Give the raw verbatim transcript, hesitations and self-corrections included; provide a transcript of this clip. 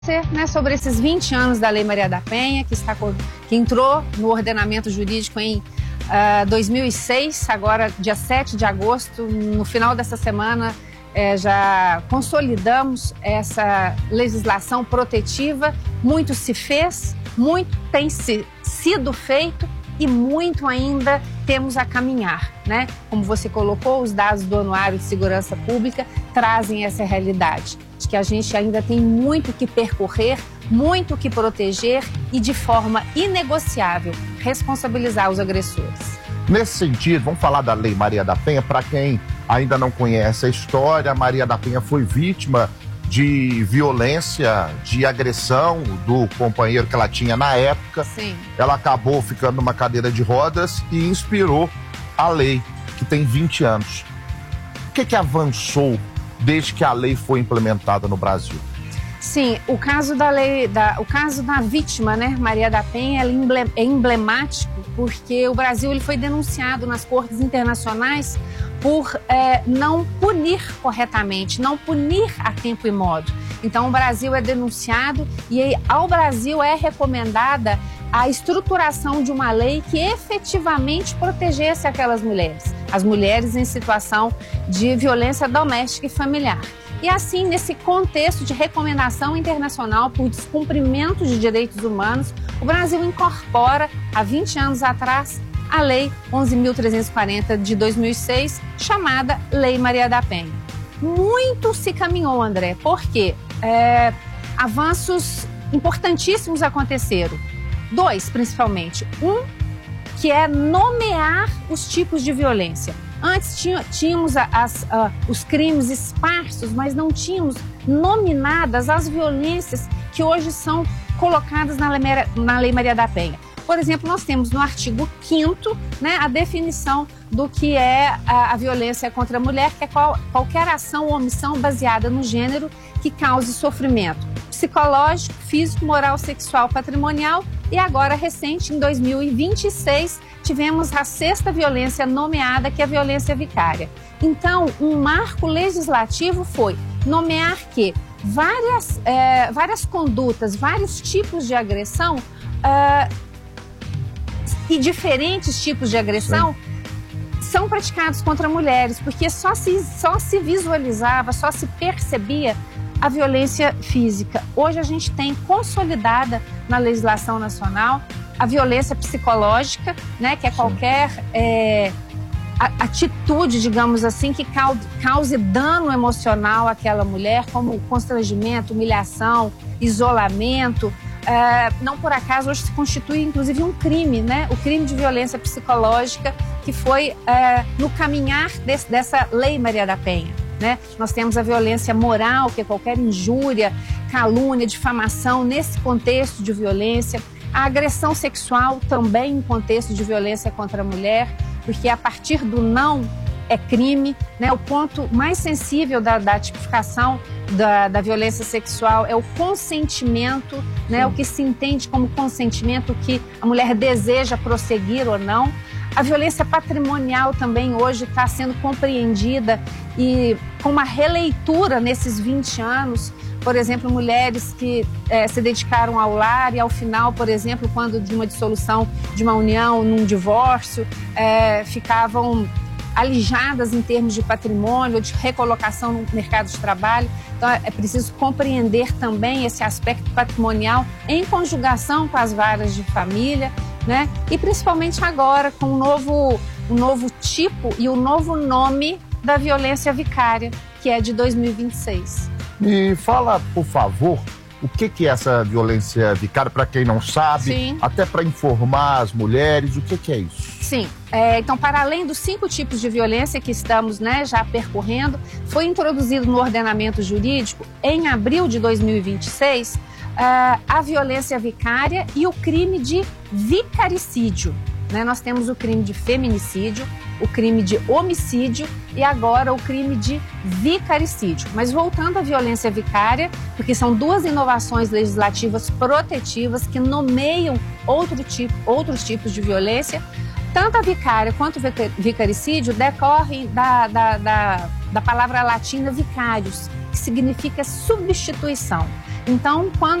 Né, sobre esses vinte anos da Lei Maria da Penha, que, está, que entrou no ordenamento jurídico em uh, dois mil e seis, agora dia sete de agosto, no final dessa semana, eh, já consolidamos essa legislação protetiva. Muito se fez, muito tem se, sido feito e muito ainda temos a caminhar, né? Como você colocou, os dados do Anuário de Segurança Pública trazem essa realidade, de que a gente ainda tem muito que percorrer, muito que proteger e, de forma inegociável, responsabilizar os agressores. Nesse sentido, vamos falar da Lei Maria da Penha. Para quem ainda não conhece a história, a Maria da Penha foi vítima de violência, de agressão do companheiro que ela tinha na época. Sim. Ela acabou ficando numa cadeira de rodas e inspirou a lei, que tem vinte anos. O que que avançou desde que a lei foi implementada no Brasil? Sim, o caso da lei, da, o caso da vítima, né, Maria da Penha, é emblemático porque o Brasil ele foi denunciado nas cortes internacionais por é, não punir corretamente, não punir a tempo e modo. Então o Brasil é denunciado e ao Brasil é recomendada a estruturação de uma lei que efetivamente protegesse aquelas mulheres, as mulheres em situação de violência doméstica e familiar. E assim, nesse contexto de recomendação internacional por descumprimento de direitos humanos, o Brasil incorpora, há vinte anos atrás, a Lei onze mil trezentos e quarenta de dois mil e seis, chamada Lei Maria da Penha. Muito se caminhou, André, porque é, avanços importantíssimos aconteceram. Dois, principalmente. Um, que é nomear os tipos de violência. Antes tinha, tínhamos as, uh, os crimes esparsos, mas não tínhamos nominadas as violências que hoje são colocadas na Lei, na Lei Maria da Penha. Por exemplo, nós temos no artigo quinto, né, a definição do que é a, a violência contra a mulher, que é qual, qualquer ação ou omissão baseada no gênero que cause sofrimento psicológico, físico, moral, sexual, patrimonial. E agora, recente, em dois mil e vinte e seis, tivemos a sexta violência nomeada, que é a violência vicária. Então, um marco legislativo foi nomear que várias, é, várias condutas, vários tipos de agressão uh, e diferentes tipos de agressão Sim. são praticados contra mulheres, porque só se, só se visualizava, só se percebia a violência física. Hoje a gente tem consolidada na legislação nacional a violência psicológica, né, que é qualquer é, atitude, digamos assim, que cause dano emocional àquela mulher, como constrangimento, humilhação, isolamento. É, não por acaso hoje se constitui inclusive um crime, né? O crime de violência psicológica, que foi é, no caminhar desse, dessa Lei Maria da Penha. Né? Nós temos a violência moral, que é qualquer injúria, calúnia, difamação nesse contexto de violência. A agressão sexual também em contexto de violência contra a mulher, porque a partir do não é crime, né? O ponto mais sensível da, da tipificação da, da violência sexual é o consentimento, né? O que se entende como consentimento, que a mulher deseja prosseguir ou não. A violência patrimonial também hoje está sendo compreendida e com uma releitura nesses vinte anos. Por exemplo, mulheres que é, se dedicaram ao lar e ao final, por exemplo, quando de uma dissolução de uma união, num divórcio, é, ficavam alijadas em termos de patrimônio, de recolocação no mercado de trabalho. Então é preciso compreender também esse aspecto patrimonial em conjugação com as varas de família, né? E principalmente agora com o novo, o novo tipo e o novo nome da violência vicária, que é de dois mil e vinte e seis. Me fala, por favor, o que que é essa violência vicária, para quem não sabe, Sim. até para informar as mulheres, o que que é isso? Sim, é, então para além dos cinco tipos de violência que estamos, né, já percorrendo, foi introduzido no ordenamento jurídico, em abril de dois mil e vinte e seis, uh, a violência vicária e o crime de vicaricídio. Né? Nós temos o crime de feminicídio, o crime de homicídio e agora o crime de vicaricídio. Mas voltando à violência vicária, porque são duas inovações legislativas protetivas que nomeiam outro tipo, outros tipos de violência. Tanto a vicária quanto o vicaricídio decorrem da, da, da, da palavra latina vicarius, que significa substituição. Então, quando